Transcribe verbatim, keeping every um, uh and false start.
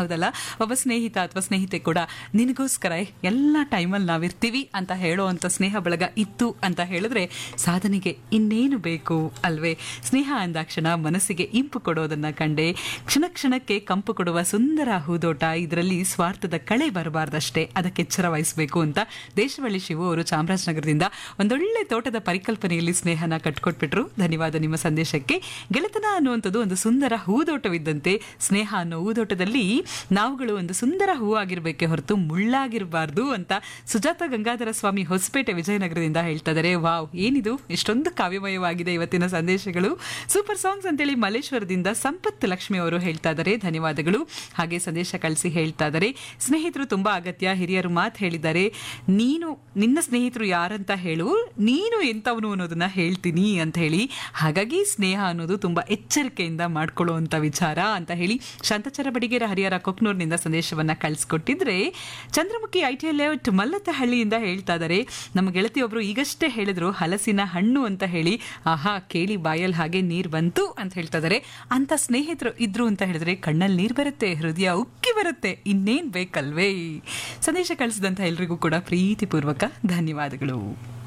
ಹೌದಲ್ಲ. ಒಬ್ಬ ಸ್ನೇಹಿತ ಅಥವಾ ಸ್ನೇಹಿತೆ ಕೂಡ ನಿನಗೋಸ್ಕರ ಎಲ್ಲ ಟೈಮಲ್ಲಿ ನಾವಿರ್ತೀವಿ ಅಂತ ಹೇಳೋವಂಥ ಸ್ನೇಹ ಬಳಗ ಇತ್ತು ಅಂತ ಹೇಳಿದ್ರೆ ಸಾಧನೆಗೆ ಇನ್ನೇನು ಬೇಕು ಅಲ್ವೇ. ಸ್ನೇಹ ಅಂದಾಕ್ಷಣ ಮನಸ್ಸಿಗೆ ಇಂಪು ಕೊಡೋದನ್ನ ಕಂಡೆ, ಕ್ಷಣ ಕ್ಷಣಕ್ಕೆ ಕಂಪು ಕೊಡುವ ಸುಂದರ ಹೂದೋಟ, ಇದರಲ್ಲಿ ಸ್ವಾರ್ಥದ ಕಳೆ ಬರಬಾರ್ದಷ್ಟೇ, ಅದಕ್ಕೆ ಎಚ್ಚರ ವಹಿಸಬೇಕು ಅಂತ ದೇಶವಳ್ಳಿ ಶಿವು ಅವರು ಚಾಮರಾಜನಗರದಿಂದ ಒಂದೊಳ್ಳೆ ತೋಟದ ಪರಿಕಲ್ಪನೆಯಲ್ಲಿ ಸ್ನೇಹನ ಕಟ್ಕೊಟ್ಬಿಟ್ರು. ಧನ್ಯವಾದ ನಿಮ್ಮ ಸಂದೇಶಕ್ಕೆ. ಗೆಳೆತನ ಅನ್ನುವಂಥದ್ದು ಒಂದು ಸುಂದರ ಹೂದೋಟವಿದ್ದಂತೆ, ಸ್ನೇಹ ಅನ್ನೋ ಹೂದೋಟದಲ್ಲಿ ನಾವುಗಳು ಒಂದು ಸುಂದರ ಹೂ ಆಗಿರ್ಬೇಕೆ ಹೊರತು ಮುಳ್ಳಾಗಿರಬಾರ್ದು ಅಂತ ಸುಜಾತ ಗಂಗಾಧರ ಸ್ವಾಮಿ ಹೊಸಪೇಟೆ ವಿಜಯನಗರದಿಂದ ಹೇಳ್ತಾ ಇದ್ದಾರೆ. ವಾವ್, ಏನಿದು ಇಷ್ಟೊಂದು ಕಾವ್ಯಮಯವಾಗಿದೆ ಇವತ್ತಿನ ಸಂದೇಶಗಳು. ಸೂಪರ್ ಸಾಂಗ್ಸ್ ಅಂತೇಳಿ ಮಲ್ಲೇಶ್ವರದಿಂದ ಸಂಪತ್ ಲಕ್ಷ್ಮಿ ಅವರು ಹೇಳ್ತಾ ಇದ್ದಾರೆ. ಧನ್ಯವಾದಗಳು. ಹಾಗೆ ಸಂದೇಶ ಕಳಿಸಿ ಹೇಳ್ತಾ ಇದ್ದಾರೆ, ಸ್ನೇಹಿತರು ತುಂಬಾ ಅಗತ್ಯ, ಹಿರಿಯರು ಮಾತು ಹೇಳಿದ್ದಾರೆ, ನೀನು ನಿನ್ನ ಸ್ನೇಹಿತರು ಯಾರಂತ ಹೇಳು, ನೀನು ಎಂತವನು ಅನ್ನೋದನ್ನ ಹೇಳ್ತೀನಿ ಅಂತ ಹೇಳಿ. ಹಾಗಾಗಿ ಸ್ನೇಹ ಅನ್ನೋದು ತುಂಬಾ ಎಚ್ಚರಿಕೆಯಿಂದ ಮಾಡ್ಕೊಳ್ಳುವಂತ ವಿಚಾರ ಅಂತ ಹೇಳಿ ಶಾಂತಚರ ಬಡಿಗೇರ ಹರಿಹರ ಕೊಕ್ನೂರ್ನಿಂದ ಸಂದೇಶವನ್ನ ಕಳಿಸ್ಕೊಟ್ಟಿದ್ರೆ, ಚಂದ್ರಮುಖಿ ಐಟಿಎಲ್ ಲೇಔಟ್ ಮಲ್ಲತ್ತಹಳ್ಳಿಯಿಂದ ಹೇಳ್ತಾ ಇದ್ದಾರೆ, ನಮ್ಮ ಗೆಳತಿಯೊಬ್ರು ಈಗಷ್ಟೇ ಹೇಳಿದ್ರು ಹಲಸಿನ ಹಣ್ಣು ಅಂತ ಹೇಳಿ, ಆಹಾ ಕೇಳಿ ಬಾಯಲ್ಲಿ ಹಾಗೆ ನೀರ್ ಬಂತು ಅಂತ ಹೇಳ್ತಾ ಇದ್ದಾರೆ. ಅಂತ ಸ್ನೇಹಿತರು ಇದ್ರು ಅಂತ ಹೇಳಿದ್ರೆ ಕಣ್ಣಲ್ಲಿ ನೀರ್ ಬರುತ್ತೆ, ಹೃದಯ ಉಕ್ಕಿ ಬರುತ್ತೆ, ಇನ್ನೇನ್ ಬೇಕಲ್ವೇ. ಸಂದೇಶ ಕಳಿಸಿದಂತ ಎಲ್ರಿಗೂ ಕೂಡ ಪ್ರೀತಿಪೂರ್ವಕ ಧನ್ಯವಾದಗಳು.